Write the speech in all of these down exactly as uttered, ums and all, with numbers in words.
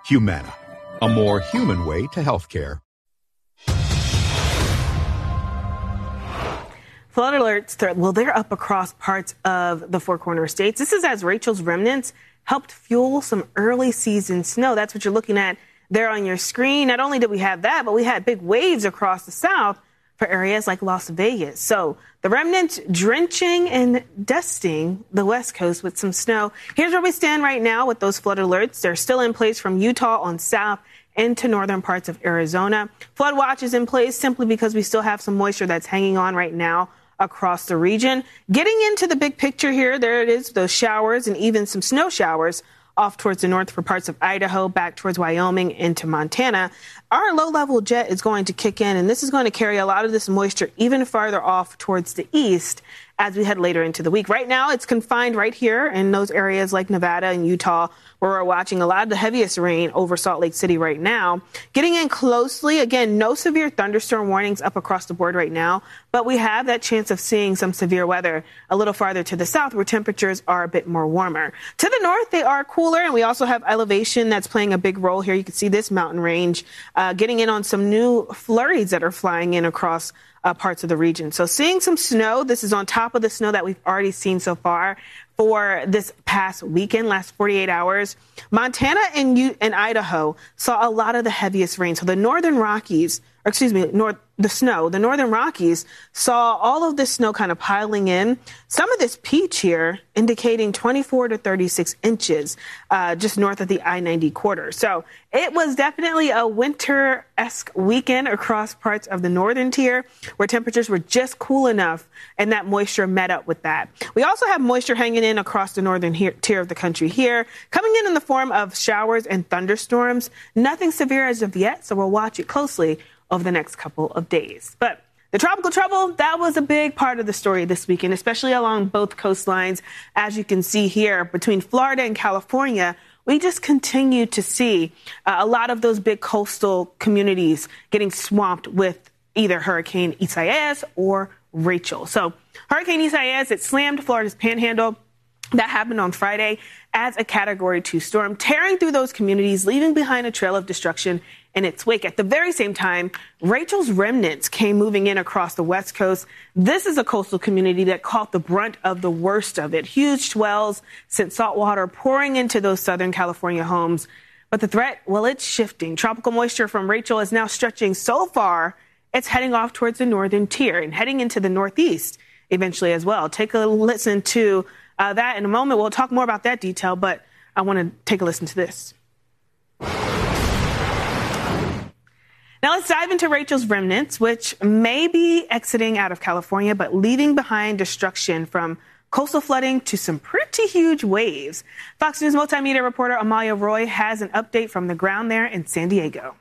Humana, a more human way to healthcare. Flood alerts, they're, well, they're up across parts of the Four Corners states. This is as Rachel's remnants helped fuel some early season snow. That's what you're looking at there on your screen. Not only did we have that, but we had big waves across the south for areas like Las Vegas. So the remnants drenching and dusting the West Coast with some snow. Here's where we stand right now with those flood alerts. They're still in place from Utah on south into northern parts of Arizona. Flood watch is in place simply because we still have some moisture that's hanging on right now across the region. Getting into the big picture here, there it is, those showers and even some snow showers off towards the north for parts of Idaho, back towards Wyoming into Montana. Our low-level jet is going to kick in, and this is going to carry a lot of this moisture even farther off towards the east as we head later into the week. Right now, it's confined right here in those areas like Nevada and Utah, where we're watching a lot of the heaviest rain over Salt Lake City right now. Getting in closely, again, no severe thunderstorm warnings up across the board right now, but we have that chance of seeing some severe weather a little farther to the south where temperatures are a bit more warmer. To the north, they are cooler, and we also have elevation that's playing a big role here. You can see this mountain range uh, getting in on some new flurries that are flying in across Uh, parts of the region. So seeing some snow. This is on top of the snow that we've already seen so far for this past weekend, last forty-eight hours. Montana and, U- and Idaho saw a lot of the heaviest rain. So the northern Rockies, or excuse me, north, the snow, the northern Rockies saw all of this snow kind of piling in. Some of this peach here indicating twenty-four to thirty-six inches uh, just north of the I ninety corridor. So it was definitely a winter-esque weekend across parts of the northern tier where temperatures were just cool enough and that moisture met up with that. We also have moisture hanging in across the northern he- tier of the country here, coming in in the form of showers and thunderstorms. Nothing severe as of yet, so we'll watch it closely over the next couple of days. But the tropical trouble, that was a big part of the story this weekend, especially along both coastlines. As you can see here, between Florida and California, we just continue to see uh, a lot of those big coastal communities getting swamped with either Hurricane Isaias or Rachel. So Hurricane Isaias, it slammed Florida's panhandle. That happened on Friday as a Category two storm, tearing through those communities, leaving behind a trail of destruction in its wake. At the very same time, Rachel's remnants came moving in across the West Coast. This is a coastal community that caught the brunt of the worst of it. Huge swells sent salt water pouring into those Southern California homes. But the threat, well, it's shifting. Tropical moisture from Rachel is now stretching so far, it's heading off towards the northern tier and heading into the northeast eventually as well. Take a listen to uh, that in a moment. We'll talk more about that detail, but I want to take a listen to this. Now let's dive into Rachel's remnants, which may be exiting out of California, but leaving behind destruction from coastal flooding to some pretty huge waves. Fox News multimedia reporter Amalia Roy has an update from the ground there in San Diego.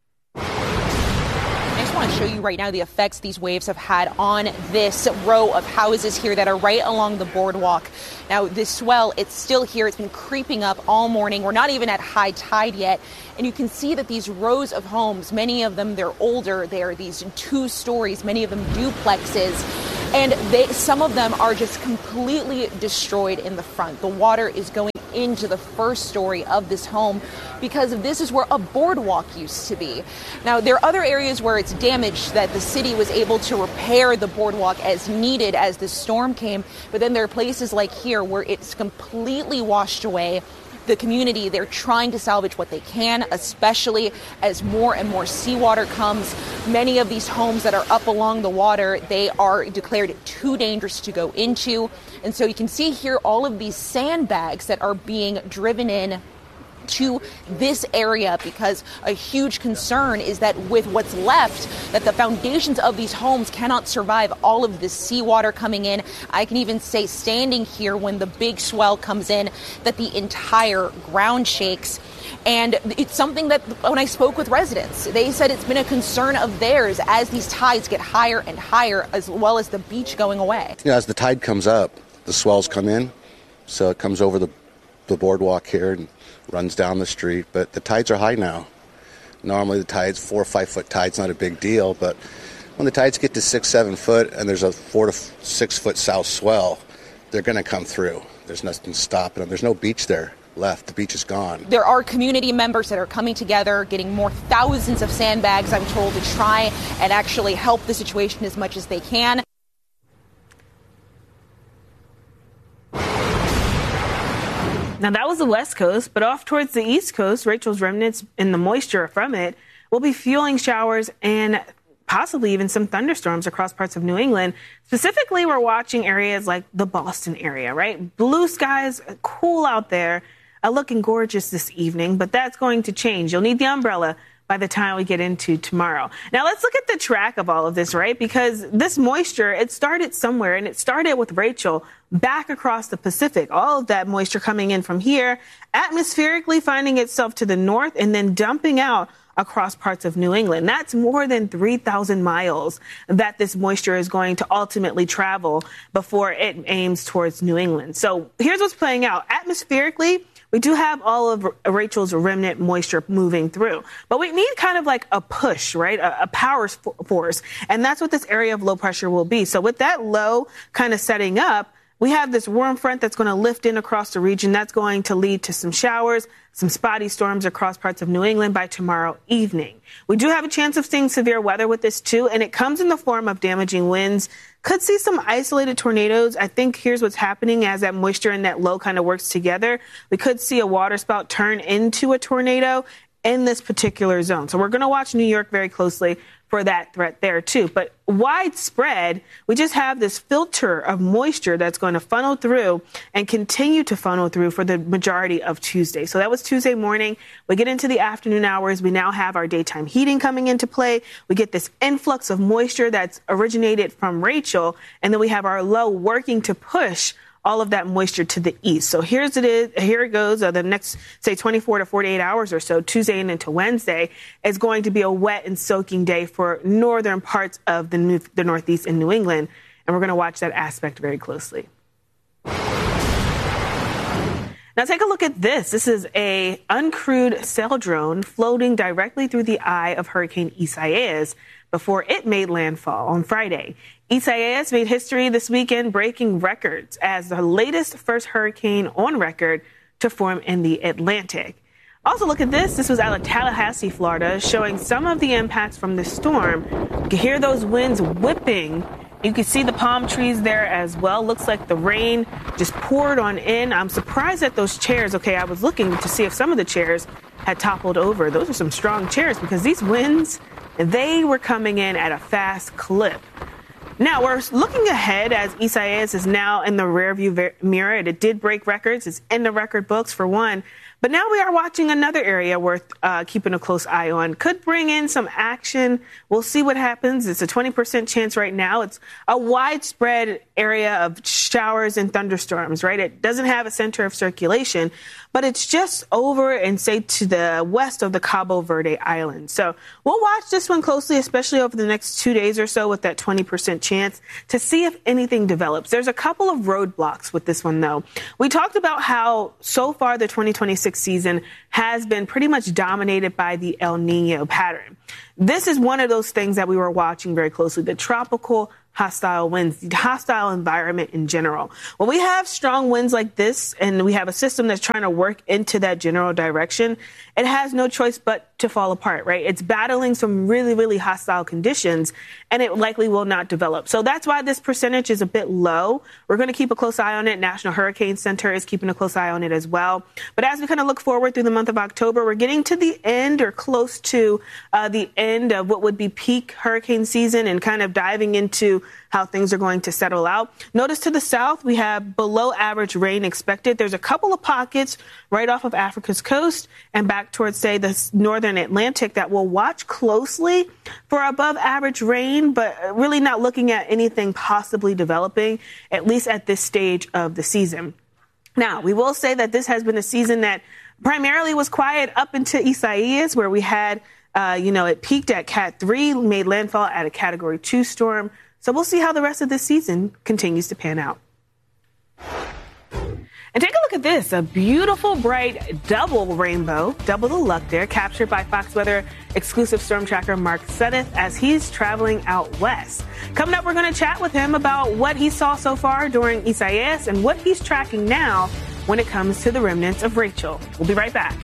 I just want to show you right now the effects these waves have had on this row of houses here that are right along the boardwalk. Now, this swell, it's still here. It's been creeping up all morning. We're not even at high tide yet. And you can see that these rows of homes, many of them, they're older. They're these two stories, many of them duplexes. And they, some of them are just completely destroyed in the front. The water is going into the first story of this home because this is where a boardwalk used to be. Now, there are other areas where it's damaged that the city was able to repair the boardwalk as needed as the storm came. But then there are places like here where it's completely washed away. The community, they're trying to salvage what they can, especially as more and more seawater comes. Many of these homes that are up along the water, they are declared too dangerous to go into. And so you can see here all of these sandbags that are being driven in to this area because a huge concern is that with what's left, that the foundations of these homes cannot survive all of this seawater coming in. I can even say standing here when the big swell comes in that the entire ground shakes. And it's something that when I spoke with residents, they said it's been a concern of theirs as these tides get higher and higher, as well as the beach going away. Yeah, as the tide comes up, the swells come in. So it comes over the, the boardwalk here and runs down the street, but the tides are high now. Normally the tides, four or five foot tide's not a big deal, but when the tides get to six, seven foot and there's a four to six foot south swell, they're going to come through. There's nothing stopping them. There's no beach there. left. The beach is gone. There are community members that are coming together, getting more thousands of sandbags, I'm told, to try and actually help the situation as much as they can. Now, that was the West Coast, but off towards the East Coast, Rachel's remnants and the moisture from it will be fueling showers and possibly even some thunderstorms across parts of New England. Specifically, we're watching areas like the Boston area, right? Blue skies, cool out there, uh, looking gorgeous this evening, but that's going to change. You'll need the umbrella by the time we get into tomorrow. Now, let's look at the track of all of this, right? Because this moisture, it started somewhere, and it started with Rachel back across the Pacific. All of that moisture coming in from here, atmospherically finding itself to the north and then dumping out across parts of New England. That's more than three thousand miles that this moisture is going to ultimately travel before it aims towards New England. So here's what's playing out. Atmospherically, we do have all of Rachel's remnant moisture moving through, but we need kind of like a push, right? A, a power force. And that's what this area of low pressure will be. So with that low kind of setting up, we have this warm front that's going to lift in across the region. That's going to lead to some showers, some spotty storms across parts of New England by tomorrow evening. We do have a chance of seeing severe weather with this, too, and it comes in the form of damaging winds. Could see some isolated tornadoes. I think here's what's happening as that moisture and that low kind of works together. We could see a waterspout turn into a tornado in this particular zone. So we're going to watch New York very closely for that threat there, too. But widespread, we just have this filter of moisture that's going to funnel through and continue to funnel through for the majority of Tuesday. So that was Tuesday morning. We get into the afternoon hours. We now have our daytime heating coming into play. We get this influx of moisture that's originated from Rachel. And then we have our low working to push all of that moisture to the east. So here's it is. Here it goes. Uh, the next, say, twenty-four to forty-eight hours or so, Tuesday and into Wednesday, is going to be a wet and soaking day for northern parts of the, new, the Northeast and New England. And we're going to watch that aspect very closely. Now take a look at this. This is a uncrewed sail drone floating directly through the eye of Hurricane Isaias before it made landfall on Friday. Isaias made history this weekend, breaking records as the latest first hurricane on record to form in the Atlantic. Also, look at this. This was out of Tallahassee, Florida, showing some of the impacts from the storm. You can hear those winds whipping. You can see the palm trees there as well. Looks like the rain just poured on in. I'm surprised at those chairs. Okay, I was looking to see if some of the chairs had toppled over. Those are some strong chairs because these winds, they were coming in at a fast clip. Now, we're looking ahead as Isaias is now in the rearview mirror. It did break records. It's in the record books, for one. But now we are watching another area worth uh, keeping a close eye on. Could bring in some action. We'll see what happens. It's a twenty percent chance right now. It's a widespread area of showers and thunderstorms, right? It doesn't have a center of circulation, but it's just over and say to the west of the Cabo Verde Islands. So we'll watch this one closely, especially over the next two days or so with that twenty percent chance to see if anything develops. There's a couple of roadblocks with this one, though. We talked about how so far the twenty twenty-six season has been pretty much dominated by the El Nino pattern. This is one of those things that we were watching very closely, the tropical hostile winds, the hostile environment in general. When we have strong winds like this and we have a system that's trying to work into that general direction, it has no choice but to fall apart, right? It's battling some really, really hostile conditions, and it likely will not develop. So that's why this percentage is a bit low. We're going to keep a close eye on it. National Hurricane Center is keeping a close eye on it as well. But as we kind of look forward through the month of October, we're getting to the end or close to uh, the end of what would be peak hurricane season and kind of diving into how things are going to settle out. Notice to the south, we have below average rain expected. There's a couple of pockets right off of Africa's coast and back towards, say, the northern Atlantic that we'll watch closely for above average rain, but really not looking at anything possibly developing, at least at this stage of the season. Now, we will say that this has been a season that primarily was quiet up into Isaias, where we had, uh, you know, it peaked at Cat three, made landfall at a Category two storm. So we'll see how the rest of this season continues to pan out. And take a look at this, a beautiful, bright double rainbow, double the luck there, captured by Fox Weather exclusive storm tracker Mark Sudduth as he's traveling out west. Coming up, we're going to chat with him about what he saw so far during Isaias and what he's tracking now when it comes to the remnants of Rachel. We'll be right back.